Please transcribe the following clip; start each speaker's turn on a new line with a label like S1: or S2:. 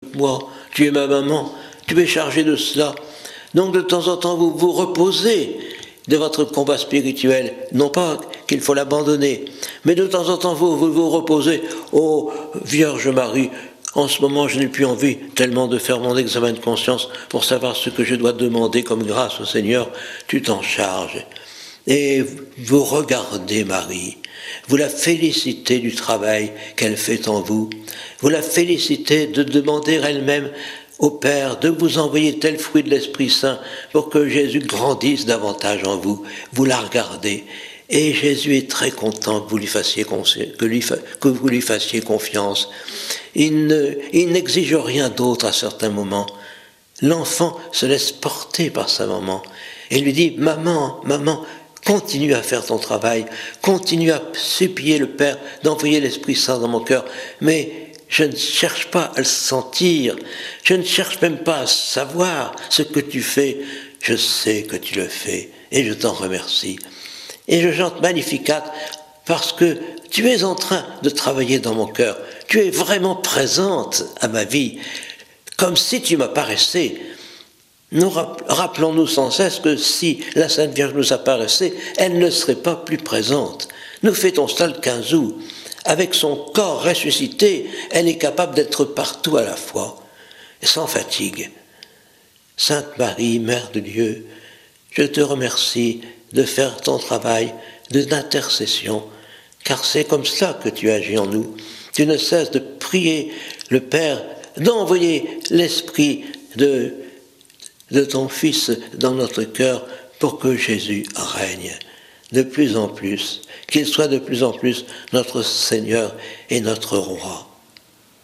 S1: moi, tu es ma maman, tu es chargé de cela. Donc de temps en temps, vous vous reposez de votre combat spirituel. Non pas qu'il faut l'abandonner, mais de temps en temps, vous vous reposez. Oh, Vierge Marie, en ce moment, je n'ai plus envie tellement de faire mon examen de conscience pour savoir ce que je dois demander comme grâce au Seigneur. Tu t'en charges. Et vous regardez Marie, vous la félicitez du travail qu'elle fait en vous, vous la félicitez de demander elle-même au Père de vous envoyer tel fruit de l'Esprit Saint pour que Jésus grandisse davantage en vous. Vous la regardez et Jésus est très content que vous lui fassiez confiance. Il n'exige rien d'autre à certains moments. L'enfant se laisse porter par sa maman et lui dit « Maman, maman, continue à faire ton travail, continue à supplier le Père d'envoyer l'Esprit Saint dans mon cœur, mais je ne cherche pas à le sentir, je ne cherche même pas à savoir ce que tu fais, je sais que tu le fais et je t'en remercie. Et je chante Magnificat parce que tu es en train de travailler dans mon cœur, tu es vraiment présente à ma vie, comme si tu m'apparaissais. Nous rappelons-nous sans cesse que si la Sainte Vierge nous apparaissait, elle ne serait pas plus présente. Nous fêtons cela le 15 août. Avec son corps ressuscité, elle est capable d'être partout à la fois, sans fatigue. Sainte Marie, Mère de Dieu, je te remercie de faire ton travail d'intercession, car c'est comme cela que tu agis en nous. Tu ne cesses de prier le Père, d'envoyer l'Esprit de ton Fils dans notre cœur pour que Jésus règne de plus en plus, qu'il soit de plus en plus notre Seigneur et notre Roi.